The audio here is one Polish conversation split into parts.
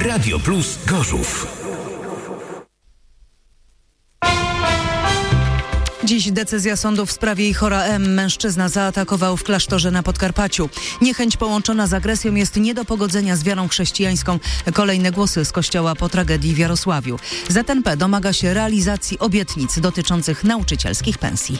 Radio Plus Gorzów. Dziś decyzja sądu w sprawie Ihora M. Mężczyzna zaatakował w klasztorze na Podkarpaciu. Niechęć połączona z agresją jest nie do pogodzenia z wiarą chrześcijańską. Kolejne głosy z kościoła po tragedii w Jarosławiu. ZNP domaga się realizacji obietnic dotyczących nauczycielskich pensji.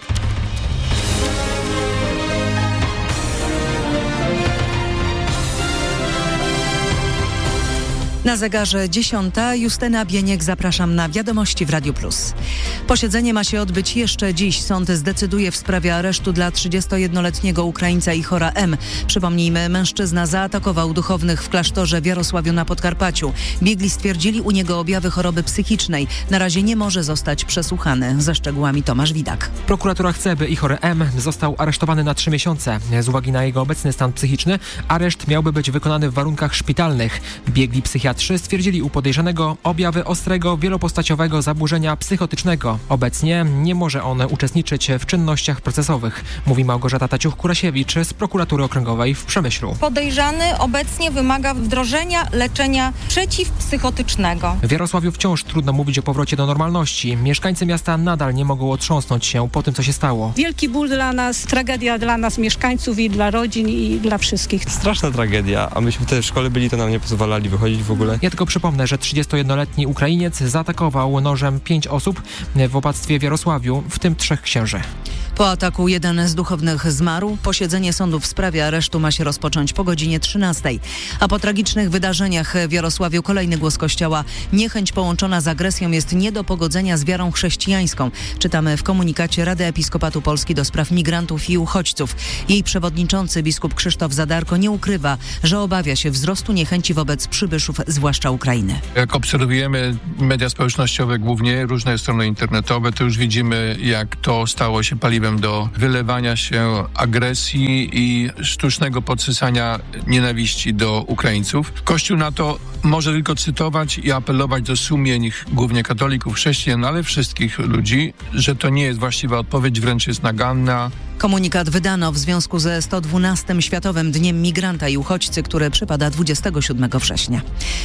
Na zegarze 10. Justyna Bieniek, zapraszam na Wiadomości w Radiu Plus. Posiedzenie ma się odbyć jeszcze dziś. Sąd zdecyduje w sprawie aresztu dla 31-letniego Ukraińca Ihora M. Przypomnijmy, mężczyzna zaatakował duchownych w klasztorze w Jarosławiu na Podkarpaciu. Biegli stwierdzili u niego objawy choroby psychicznej. Na razie nie może zostać przesłuchany. Ze szczegółami Tomasz Widak. Prokuratura chce, by Ihor M. został aresztowany na 3 miesiące. Z uwagi na jego obecny stan psychiczny, areszt miałby być wykonany w warunkach szpitalnych. Biegli psychiatrzy stwierdzili u podejrzanego objawy ostrego, wielopostaciowego zaburzenia psychotycznego. Obecnie nie może on uczestniczyć w czynnościach procesowych, mówi Małgorzata Taciuch-Kurasiewicz z Prokuratury Okręgowej w Przemyślu. Podejrzany obecnie wymaga wdrożenia leczenia przeciwpsychotycznego. W Jarosławiu wciąż trudno mówić o powrocie do normalności. Mieszkańcy miasta nadal nie mogą otrząsnąć się po tym, co się stało. Wielki ból dla nas, tragedia dla nas, mieszkańców i dla rodzin i dla wszystkich. Straszna tragedia, a myśmy wtedy w szkole byli, to nam nie pozwalali wychodzić w ogóle. Ja tylko przypomnę, że 31-letni Ukrainiec zaatakował nożem 5 osób w opactwie w Jarosławiu, w tym 3 księży. Po ataku jeden z duchownych zmarł. Posiedzenie sądu w sprawie aresztu ma się rozpocząć po godzinie 13. A po tragicznych wydarzeniach w Jarosławiu kolejny głos Kościoła. Niechęć połączona z agresją jest nie do pogodzenia z wiarą chrześcijańską. Czytamy w komunikacie Rady Episkopatu Polski do spraw migrantów i uchodźców. Jej przewodniczący biskup Krzysztof Zadarko nie ukrywa, że obawia się wzrostu niechęci wobec przybyszów, zwłaszcza Ukrainy. Jak obserwujemy media społecznościowe, głównie różne strony internetowe, to już widzimy, jak to stało się paliwem do wylewania się agresji i sztucznego podsysania nienawiści do Ukraińców. Kościół na to może tylko cytować i apelować do sumień głównie katolików, chrześcijan, ale wszystkich ludzi, że to nie jest właściwa odpowiedź, wręcz jest naganna. Komunikat wydano w związku ze 112. Światowym Dniem Migranta i Uchodźcy, który przypada 27 września.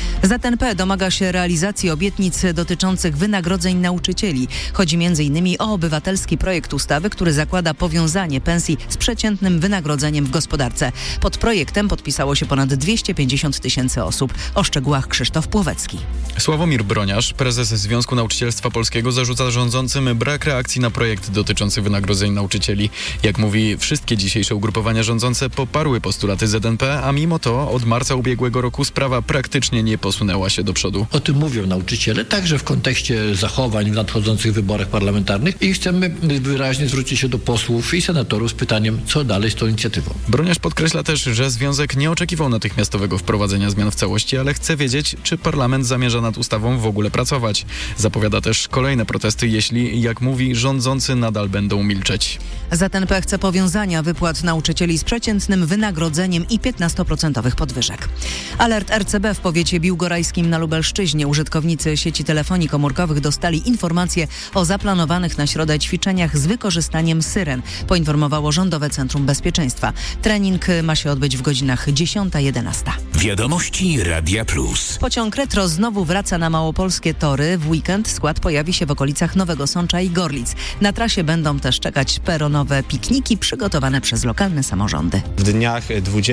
ZNP domaga się realizacji obietnic dotyczących wynagrodzeń nauczycieli. Chodzi m.in. o obywatelski projekt ustawy, który zakłada powiązanie pensji z przeciętnym wynagrodzeniem w gospodarce. Pod projektem podpisało się ponad 250 000 osób. O szczegółach Krzysztof Płowecki. Sławomir Broniarz, prezes Związku Nauczycielstwa Polskiego, zarzuca rządzącym brak reakcji na projekt dotyczący wynagrodzeń nauczycieli. Jak mówi, wszystkie dzisiejsze ugrupowania rządzące poparły postulaty ZNP, a mimo to od marca ubiegłego roku sprawa praktycznie nie posunęła się do przodu. O tym mówią nauczyciele, także w kontekście zachowań w nadchodzących wyborach parlamentarnych i chcemy wyraźnie zwrócić się do posłów i senatorów z pytaniem, co dalej z tą inicjatywą. Broniarz podkreśla też, że związek nie oczekiwał natychmiastowego wprowadzenia zmian w całości, ale chce wiedzieć, czy parlament zamierza nad ustawą w ogóle pracować. Zapowiada też kolejne protesty, jeśli, jak mówi, rządzący nadal będą milczeć. ZNP chce powiązania wypłat nauczycieli z przeciętnym wynagrodzeniem i 15% podwyżek. Alert RCB w powiecie biłgorajskim na Lubelszczyźnie. Użytkownicy sieci telefonii komórkowych dostali informacje o zaplanowanych na środę ćwiczeniach z wykorzystaniem syren, poinformowało Rządowe Centrum Bezpieczeństwa. Trening ma się odbyć w godzinach 10-11. Wiadomości Radia Plus. Pociąg Retro znowu wraca na małopolskie tory. W weekend skład pojawi się w okolicach Nowego Sącza i Gorlic. Na trasie będą też czekać peronowe pikniki przygotowane przez lokalne samorządy. W dniach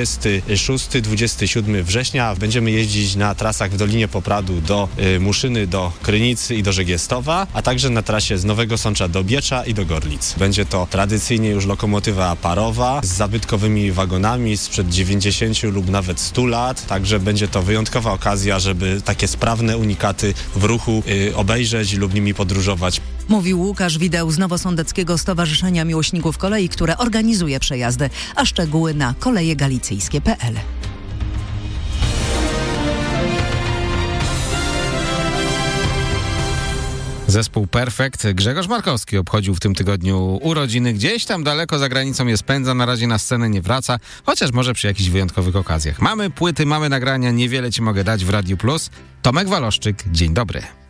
26-27 września będziemy jeździć na trasach w Dolinie Popradu do Muszyny, do Krynicy i do Żegiestowa, a także na trasie z Nowego Sącza do Biecza i do Gorlic. Będzie to tradycyjnie już lokomotywa parowa z zabytkowymi wagonami sprzed 90 lub nawet 100 lat, także będzie to wyjątkowa okazja, żeby takie sprawne unikaty w ruchu obejrzeć lub nimi podróżować. Mówił Łukasz Wideł z Nowosądeckiego Stowarzyszenia Miłośników Kolei, które organizuje przejazdy, a szczegóły na kolejegalicyjskie.pl. Zespół Perfekt. Grzegorz Markowski obchodził w tym tygodniu urodziny. Gdzieś tam daleko za granicą je spędza, na razie na scenę nie wraca, chociaż może przy jakichś wyjątkowych okazjach. Mamy płyty, mamy nagrania, niewiele ci mogę dać w Radiu Plus. Tomek Waloszczyk, dzień dobry.